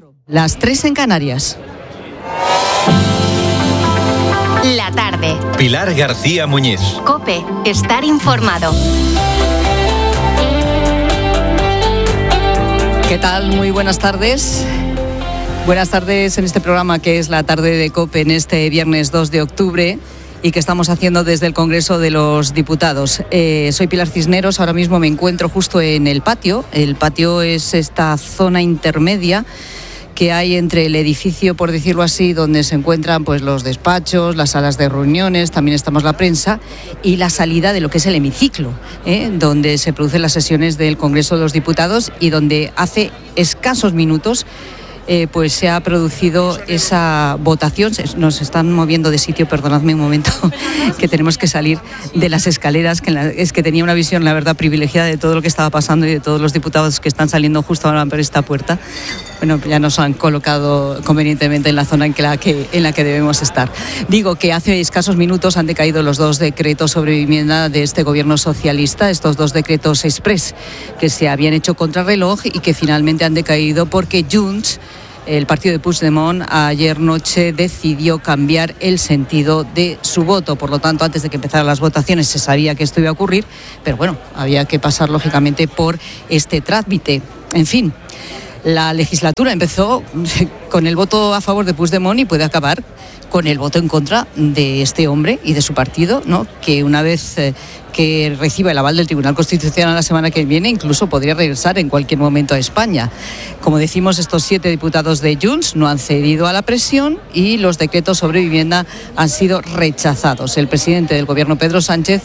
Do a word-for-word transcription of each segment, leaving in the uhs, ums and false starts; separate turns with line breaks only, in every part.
Las tres en Canarias.
La tarde.
Pilar García Muñiz.
COPE. Estar informado.
¿Qué tal? Muy buenas tardes. Buenas tardes en este programa que es La Tarde de COPE en este viernes dos de octubre y que estamos haciendo desde el Congreso de los Diputados. Eh, soy Pilar Cisneros, ahora mismo me encuentro justo en el patio. El patio es esta zona intermedia que hay entre el edificio, por decirlo así, donde se encuentran pues los despachos, las salas de reuniones, también estamos la prensa, y la salida de lo que es el hemiciclo, ¿eh? donde se producen las sesiones del Congreso de los Diputados y donde hace escasos minutos Eh, pues se ha producido esa votación. Nos están moviendo de sitio, perdonadme un momento, que tenemos que salir de las escaleras, que la, es que tenía una visión, la verdad, privilegiada de todo lo que estaba pasando y de todos los diputados que están saliendo justo ahora por esta puerta. Bueno, ya nos han colocado convenientemente en la zona en la que, en la que debemos estar. Digo que hace escasos minutos han decaído los dos decretos sobre vivienda de este gobierno socialista, estos dos decretos express que se habían hecho contrarreloj y que finalmente han decaído porque Junts, el partido de Puigdemont, ayer noche decidió cambiar el sentido de su voto. Por lo tanto, antes de que empezaran las votaciones se sabía que esto iba a ocurrir, pero bueno, había que pasar lógicamente por este trámite. En fin, la legislatura empezó con el voto a favor de Puigdemont y puede acabar con el voto en contra de este hombre y de su partido, ¿no? Que una vez eh, que reciba el aval del Tribunal Constitucional la semana que viene, incluso podría regresar en cualquier momento a España. Como decimos, estos siete diputados de Junts no han cedido a la presión y los decretos sobre vivienda han sido rechazados. El presidente del Gobierno, Pedro Sánchez,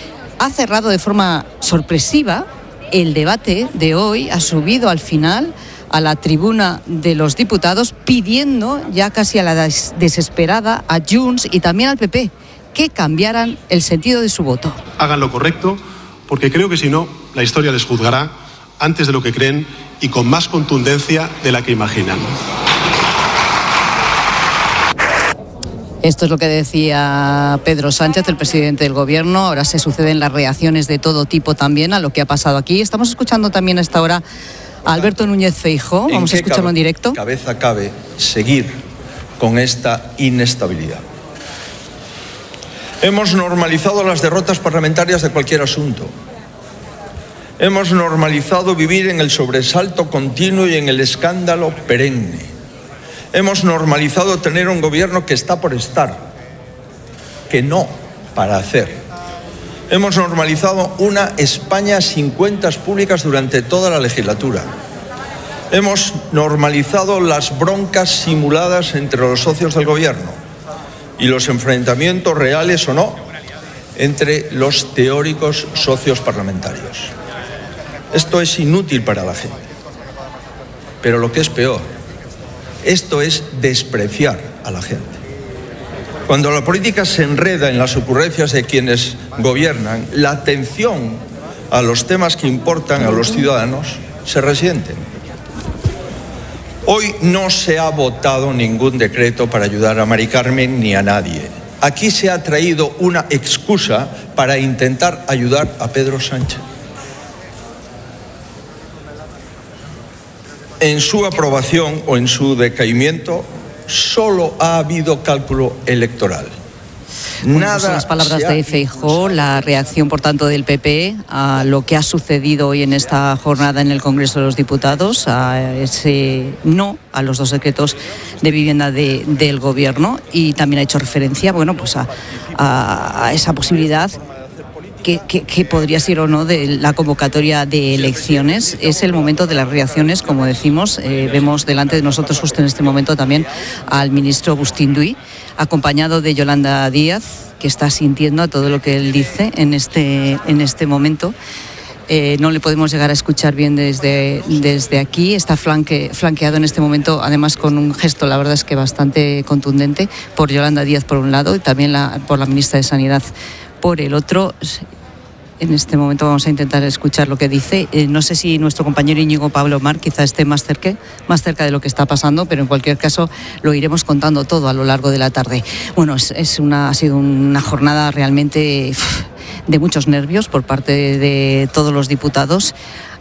ha cerrado de forma sorpresiva el debate de hoy, ha subido al final a la tribuna de los diputados pidiendo ya casi a la des- desesperada a Junts y también al P P que cambiaran el sentido de su voto.
Hagan lo correcto, porque creo que si no, la historia les juzgará antes de lo que creen y con más contundencia de la que imaginan.
Esto es lo que decía Pedro Sánchez, el presidente del Gobierno. Ahora se suceden las reacciones de todo tipo también a lo que ha pasado aquí. Estamos escuchando también a esta hora a Alberto Núñez Feijóo. Vamos a escucharlo en directo.
Cabeza cabe seguir con esta inestabilidad. Hemos normalizado las derrotas parlamentarias de cualquier asunto. Hemos normalizado vivir en el sobresalto continuo y en el escándalo perenne. Hemos normalizado tener un gobierno que está por estar, que no para hacer. Hemos normalizado una España sin cuentas públicas durante toda la legislatura. Hemos normalizado las broncas simuladas entre los socios del gobierno y los enfrentamientos reales o no entre los teóricos socios parlamentarios. Esto es inútil para la gente. Pero lo que es peor, esto es despreciar a la gente. Cuando la política se enreda en las ocurrencias de quienes gobiernan, la atención a los temas que importan a los ciudadanos se resiente. Hoy no se ha votado ningún decreto para ayudar a Mari Carmen ni a nadie. Aquí se ha traído una excusa para intentar ayudar a Pedro Sánchez. En su aprobación o en su decaimiento solo ha habido cálculo electoral.
Bueno,
Nada
pues son las palabras
ha...
de Feijóo, la reacción, por tanto, del P P a lo que ha sucedido hoy en esta jornada en el Congreso de los Diputados, a ese no a los dos decretos de vivienda de, del Gobierno, y también ha hecho referencia, bueno, pues a, a, a esa posibilidad que, que, que podría ser o no de la convocatoria de elecciones. Es el momento de las reacciones, como decimos. Eh, vemos delante de nosotros justo en este momento también al ministro Agustín Duy, acompañado de Yolanda Díaz, que está asintiendo a todo lo que él dice en este, en este momento. Eh, no le podemos llegar a escuchar bien desde, desde aquí. Está flanque, flanqueado en este momento, además con un gesto, la verdad es que bastante contundente, por Yolanda Díaz por un lado y también la, por la ministra de Sanidad por el otro. En este momento vamos a intentar escuchar lo que dice. Eh, no sé si nuestro compañero Íñigo Pablo Mar quizá esté más cerca, más cerca de lo que está pasando, pero en cualquier caso lo iremos contando todo a lo largo de la tarde. Bueno, es, es una, ha sido una jornada realmente uf, de muchos nervios por parte de, de todos los diputados.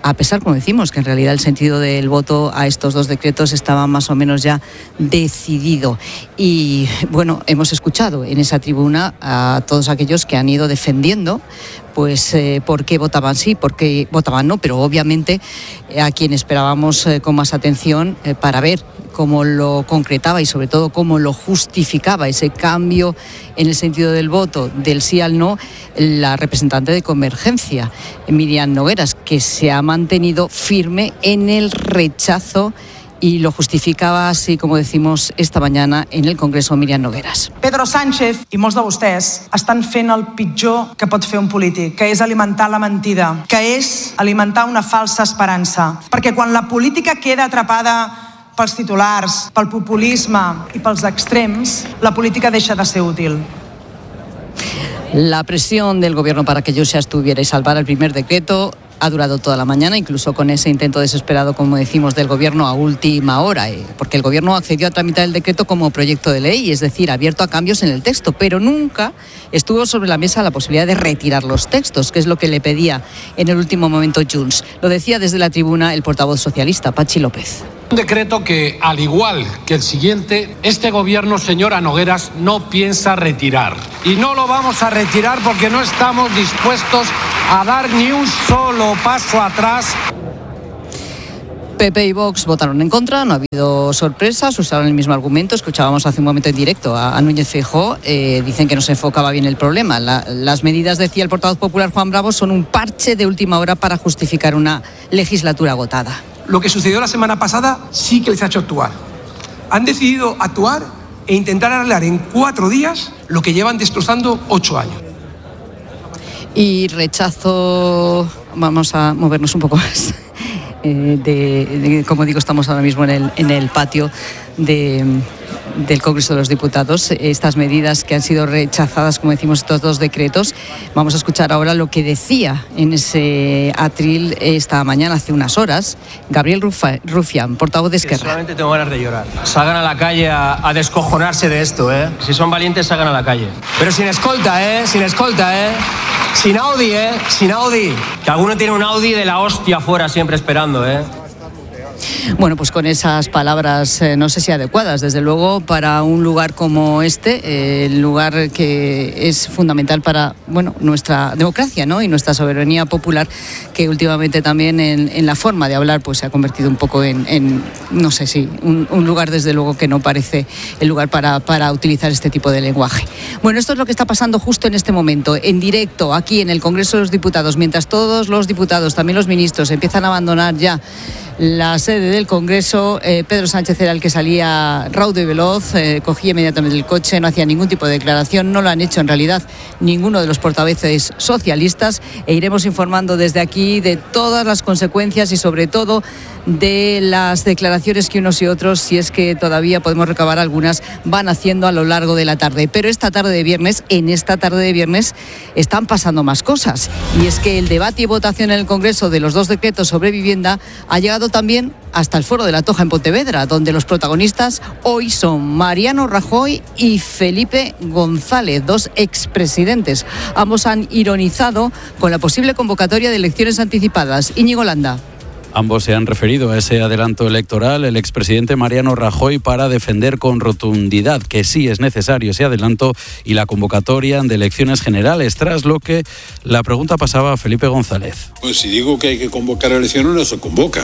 a pesar, como decimos, que en realidad el sentido del voto a estos dos decretos estaba más o menos ya decidido. Y bueno, hemos escuchado en esa tribuna a todos aquellos que han ido defendiendo pues eh, por qué votaban sí, por qué votaban no, pero obviamente eh, a quien esperábamos eh, con más atención eh, para ver cómo lo concretaba y sobre todo cómo lo justificaba ese cambio en el sentido del voto del sí al no, la representante de Convergencia, Míriam Nogueras, que se ha mantenido firme en el rechazo y lo justificava así, como decimos esta mañana en el Congreso, Míriam Nogueras.
Pedro Sánchez i molts de vostès estan fent el pitjor que pot fer un polític, que és alimentar la mentida, que és alimentar una falsa esperança. Perquè quan la política queda atrapada pels titulars, pel populisme i pels extrems, la política deixa de ser útil.
La presión del gobierno para que yo se abstuviera y salvara el primer decreto ha durado toda la mañana, incluso con ese intento desesperado, como decimos, del gobierno a última hora, eh, porque el gobierno accedió a tramitar el decreto como proyecto de ley, es decir, abierto a cambios en el texto, pero nunca estuvo sobre la mesa la posibilidad de retirar los textos, que es lo que le pedía en el último momento Junts. Lo decía desde la tribuna el portavoz socialista, Patxi López.
Un decreto que, al igual que el siguiente, este gobierno, señora Nogueras, no piensa retirar. Y no lo vamos a retirar porque no estamos dispuestos a dar ni un solo paso atrás.
P P y Vox votaron en contra, no ha habido sorpresas, usaron el mismo argumento. Escuchábamos hace un momento en directo a, a Núñez Feijóo, eh, dicen que no se enfocaba bien el problema. La, las medidas, decía el portavoz popular Juan Bravo, son un parche de última hora para justificar una legislatura agotada.
Lo que sucedió la semana pasada sí que les ha hecho actuar. Han decidido actuar e intentar arreglar en cuatro días lo que llevan destrozando ocho años.
Y rechazo, vamos a movernos un poco más. Eh, de, de, como digo, estamos ahora mismo en el, en el patio de, del Congreso de los Diputados. Estas medidas que han sido rechazadas, como decimos, estos dos decretos. Vamos a escuchar ahora lo que decía en ese atril esta mañana, hace unas horas, Gabriel Rufa, Rufián, portavoz de Esquerra.
Solamente tengo ganas de llorar. Salgan a la calle a, a descojonarse de esto, ¿eh? Si son valientes, salgan a la calle. Pero sin escolta, ¿eh? Sin escolta, ¿eh? Sin Audi, ¿eh? Sin Audi. Que alguno tiene un Audi de la hostia afuera siempre esperando, ¿eh?
Bueno, pues con esas palabras, eh, no sé si adecuadas, desde luego, para un lugar como este, eh, el lugar que es fundamental para, bueno, nuestra democracia, ¿no? Y nuestra soberanía popular, que últimamente también en, en la forma de hablar pues se ha convertido un poco en, en no sé si, un, un lugar desde luego que no parece el lugar para, para utilizar este tipo de lenguaje. Bueno, esto es lo que está pasando justo en este momento, en directo, aquí en el Congreso de los Diputados, mientras todos los diputados, también los ministros, empiezan a abandonar ya la sede del Congreso. eh, Pedro Sánchez era el que salía raudo y veloz, eh, cogía inmediatamente el coche, no hacía ningún tipo de declaración, no lo han hecho en realidad ninguno de los portavoces socialistas, e iremos informando desde aquí de todas las consecuencias y sobre todo de las declaraciones que unos y otros, si es que todavía podemos recabar algunas, van haciendo a lo largo de la tarde. Pero esta tarde de viernes, en esta tarde de viernes, están pasando más cosas, y es que el debate y votación en el Congreso de los dos decretos sobre vivienda ha llegado también hasta el Foro de la Toja en Pontevedra, donde los protagonistas hoy son Mariano Rajoy y Felipe González, dos expresidentes. Ambos han ironizado con la posible convocatoria de elecciones anticipadas. Íñigo Landa.
Ambos se han referido a ese adelanto electoral. El expresidente Mariano Rajoy para defender con rotundidad que sí es necesario ese adelanto y la convocatoria de elecciones generales, tras lo que la pregunta pasaba a Felipe González.
Pues si digo que hay que convocar elecciones, no se convoca.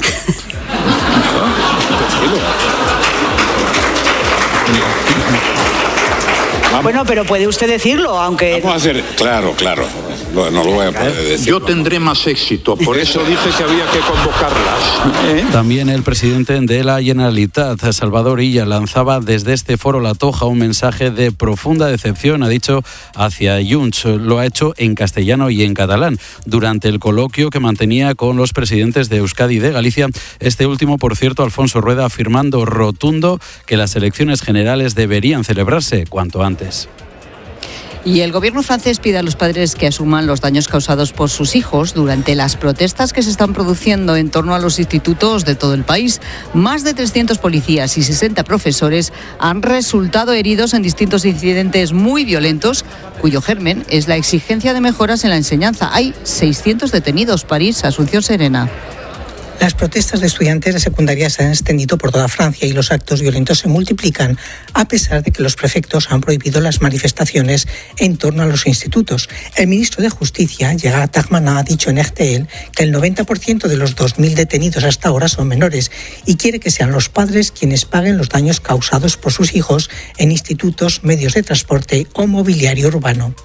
Bueno, pero puede usted decirlo, aunque...
Vamos a hacer, claro, claro, no, no lo voy a poder decir.
Yo tendré más éxito, por eso dije que había que convocarlas.
¿Eh? También el presidente de la Generalitat, Salvador Illa, lanzaba desde este foro La Toja un mensaje de profunda decepción, ha dicho, hacia Junts. Lo ha hecho en castellano y en catalán, durante el coloquio que mantenía con los presidentes de Euskadi y de Galicia. Este último, por cierto, Alfonso Rueda, afirmando rotundo que las elecciones generales deberían celebrarse cuanto antes.
Y el gobierno francés pide a los padres que asuman los daños causados por sus hijos durante las protestas que se están produciendo en torno a los institutos de todo el país. Más de trescientos policías y sesenta profesores han resultado heridos en distintos incidentes muy violentos, cuyo germen es la exigencia de mejoras en la enseñanza. Hay seiscientos detenidos. París, Asunción Serena.
Las protestas de estudiantes de secundaria se han extendido por toda Francia y los actos violentos se multiplican, a pesar de que los prefectos han prohibido las manifestaciones en torno a los institutos. El ministro de Justicia, Gérald Darmanin, ha dicho en R T L que el noventa por ciento de los dos mil detenidos hasta ahora son menores y quiere que sean los padres quienes paguen los daños causados por sus hijos en institutos, medios de transporte o mobiliario urbano.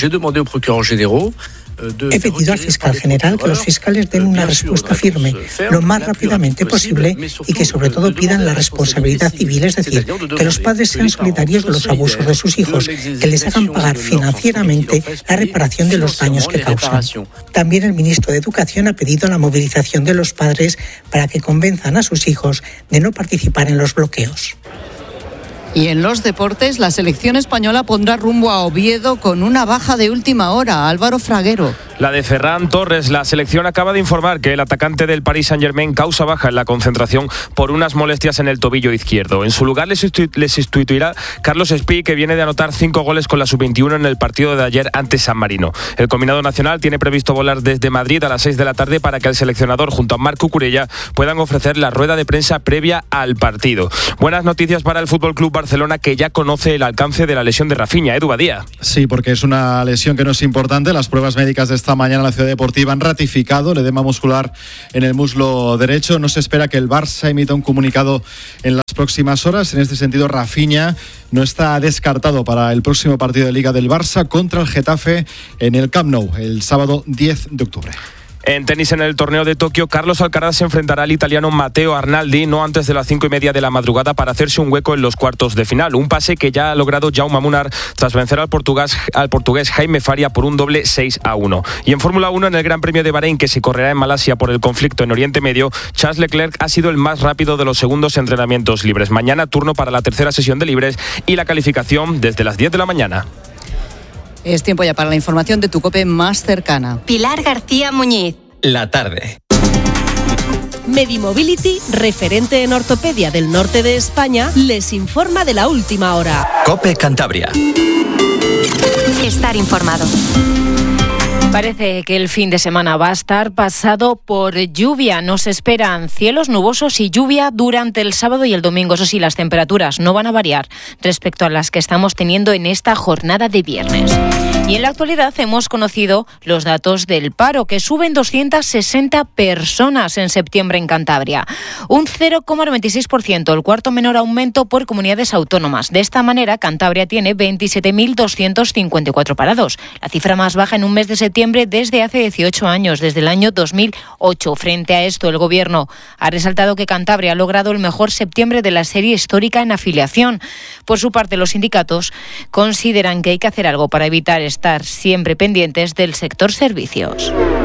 He pedido al fiscal general que los fiscales den una respuesta firme lo más rápidamente posible y que sobre todo pidan la responsabilidad civil, es decir, que los padres sean solidarios de los abusos de sus hijos, que les hagan pagar financieramente la reparación de los daños que causan. También el ministro de Educación ha pedido la movilización de los padres para que convenzan a sus hijos de no participar en los bloqueos.
Y en los deportes, la selección española pondrá rumbo a Oviedo con una baja de última hora. Álvaro Fraguero.
La de Ferran Torres. La selección acaba de informar que el atacante del Paris Saint-Germain causa baja en la concentración por unas molestias en el tobillo izquierdo. En su lugar les sustituirá Carlos Espí, que viene de anotar cinco goles con la sub veintiuno en el partido de ayer ante San Marino. El combinado nacional tiene previsto volar desde Madrid a las seis de la tarde para que el seleccionador junto a Marc Cucurella puedan ofrecer la rueda de prensa previa al partido. Buenas noticias para el F C Barcelona, que ya conoce el alcance de la lesión de Rafinha. Edu Badía.
Sí, porque es una lesión que no es importante. Las pruebas médicas de esta mañana en la Ciudad Deportiva han ratificado el edema muscular en el muslo derecho. No se espera que el Barça emita un comunicado en las próximas horas. En este sentido, Rafinha no está descartado para el próximo partido de Liga del Barça contra el Getafe en el Camp Nou, el sábado diez de octubre.
En tenis, en el torneo de Tokio, Carlos Alcaraz se enfrentará al italiano Matteo Arnaldi no antes de las cinco y media de la madrugada para hacerse un hueco en los cuartos de final. Un pase que ya ha logrado Jaume Munar tras vencer al portugués, al portugués Jaime Faria por un doble seis a uno. Y en Fórmula uno, en el Gran Premio de Bahrein, que se correrá en Malasia por el conflicto en Oriente Medio, Charles Leclerc ha sido el más rápido de los segundos entrenamientos libres. Mañana turno para la tercera sesión de libres y la calificación desde las diez de la mañana.
Es tiempo ya para la información de tu COPE más cercana.
Pilar García Muñiz.
La tarde.
Medimobility, referente en ortopedia del norte de España, les informa de la última hora.
COPE Cantabria.
Estar informado.
Parece que el fin de semana va a estar pasado por lluvia. Nos esperan cielos nubosos y lluvia durante el sábado y el domingo. Eso sí, las temperaturas no van a variar respecto a las que estamos teniendo en esta jornada de viernes. Y en la actualidad hemos conocido los datos del paro, que suben doscientas sesenta personas en septiembre en Cantabria. Un cero coma noventa y seis por ciento, el cuarto menor aumento por comunidades autónomas. De esta manera, Cantabria tiene veintisiete mil doscientos cincuenta y cuatro parados, la cifra más baja en un mes de septiembre desde hace dieciocho años, desde el año dos mil ocho. Frente a esto, el Gobierno ha resaltado que Cantabria ha logrado el mejor septiembre de la serie histórica en afiliación. Por su parte, los sindicatos consideran que hay que hacer algo para evitar estar siempre pendientes del sector servicios.